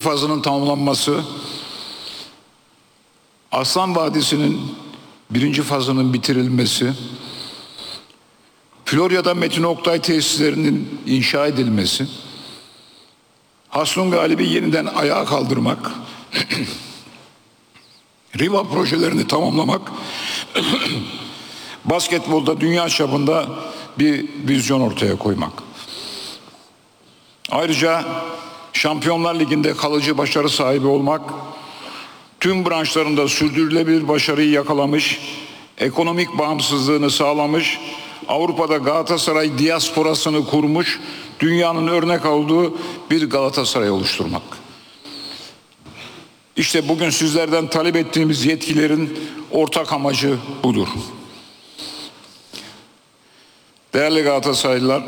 fazının tamamlanması, Aslan Vadisi'nin 1. fazının bitirilmesi, Florya'da Metin Oktay tesislerinin inşa edilmesi, Hasnun Galip'i yeniden ayağa kaldırmak, Riva projelerini tamamlamak, basketbolda dünya çapında bir vizyon ortaya koymak. Ayrıca Şampiyonlar Ligi'nde kalıcı başarı sahibi olmak, tüm branşlarında sürdürülebilir başarıyı yakalamış, ekonomik bağımsızlığını sağlamış, Avrupa'da Galatasaray diasporasını kurmuş, dünyanın örnek olduğu bir Galatasaray oluşturmak. İşte bugün sizlerden talep ettiğimiz yetkilerin ortak amacı budur. Değerli Galatasaraylılar,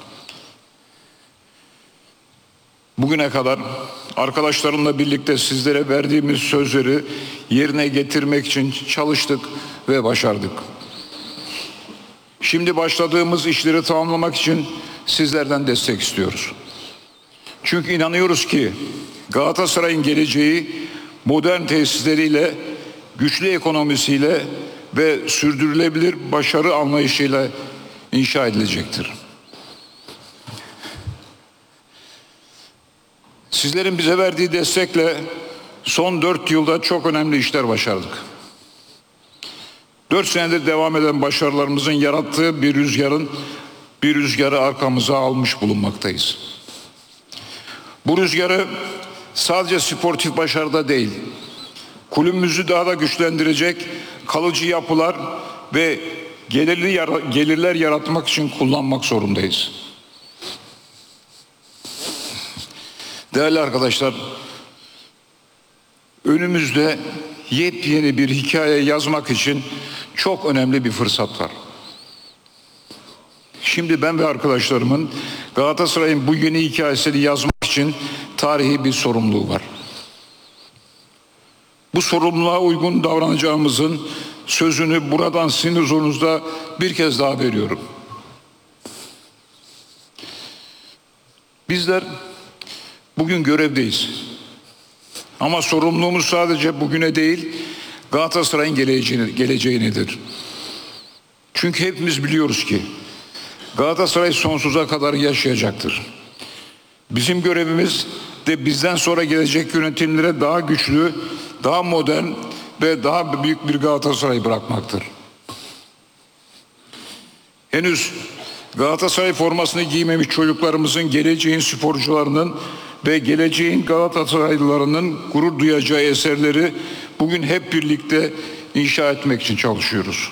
bugüne kadar arkadaşlarımla birlikte sizlere verdiğimiz sözleri yerine getirmek için çalıştık ve başardık. Şimdi başladığımız işleri tamamlamak için sizlerden destek istiyoruz. Çünkü inanıyoruz ki Galatasaray'ın geleceği modern tesisleriyle, güçlü ekonomisiyle ve sürdürülebilir başarı anlayışıyla inşa edilecektir. Sizlerin bize verdiği destekle son 4 yılda çok önemli işler başardık. 4 senedir devam eden başarılarımızın yarattığı bir rüzgarı arkamıza almış bulunmaktayız. Bu rüzgarı sadece sportif başarıda değil, kulübümüzü daha da güçlendirecek kalıcı yapılar ve gelirler yaratmak için kullanmak zorundayız. Değerli arkadaşlar, önümüzde yepyeni bir hikaye yazmak için çok önemli bir fırsat var. Şimdi ben ve arkadaşlarımın Galatasaray'ın bu yeni hikayesini yazmak için tarihi bir sorumluluğu var. Bu sorumluluğa uygun davranacağımızın sözünü buradan sizin huzurunuzda bir kez daha veriyorum. Bizler bugün görevdeyiz. Ama sorumluluğumuz sadece bugüne değil, Galatasaray'ın geleceğinedir. Çünkü hepimiz biliyoruz ki Galatasaray sonsuza kadar yaşayacaktır. Bizim görevimiz de bizden sonra gelecek yönetimlere daha güçlü, daha modern ve daha büyük bir Galatasaray bırakmaktır. Henüz Galatasaray formasını giymemiş çocuklarımızın, geleceğin sporcularının ve geleceğin Galatasaraylılarının gurur duyacağı eserleri bugün hep birlikte inşa etmek için çalışıyoruz.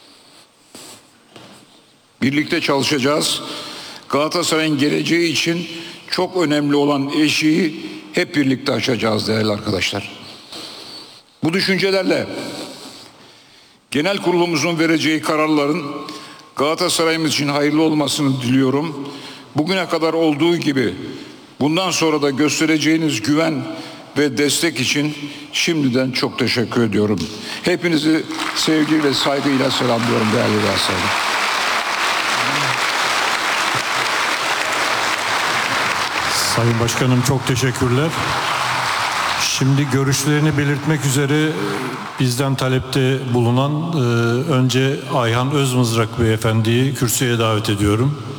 Birlikte çalışacağız. Galatasaray'ın geleceği için çok önemli olan eşiği hep birlikte aşacağız değerli arkadaşlar. Bu düşüncelerle genel kurulumuzun vereceği kararların Galatasaray'ımız için hayırlı olmasını diliyorum. Bugüne kadar olduğu gibi bundan sonra da göstereceğiniz güven ve destek için şimdiden çok teşekkür ediyorum. Hepinizi sevgi ve saygıyla selamlıyorum değerli Galatasaraylılar. Sayın Başkanım çok teşekkürler. Şimdi görüşlerini belirtmek üzere bizden talepte bulunan önce Ayhan Özmızrak Beyefendi'yi kürsüye davet ediyorum.